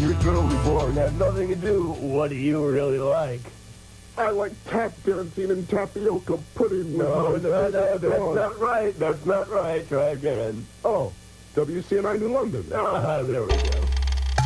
You're totally boring. Has nothing to do. What do you really like? I like tap dancing and tapioca pudding. No, that's not right. That's not right. Try again. Oh, WCNI New London. There we go.